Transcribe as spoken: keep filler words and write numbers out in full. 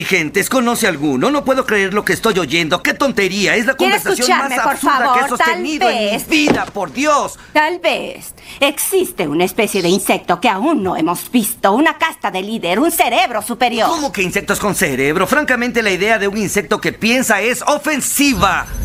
Gentes, ¿conoce alguno? No puedo creer lo que estoy oyendo. ¡Qué tontería! Es la conversación más por absurda favor? que he sostenido Tal en mi vez. vida, por Dios. Tal vez existe una especie de insecto que aún no hemos visto, una casta de líder, un cerebro superior. ¿Cómo que insectos con cerebro? Francamente, la idea de un insecto que piensa es ofensiva.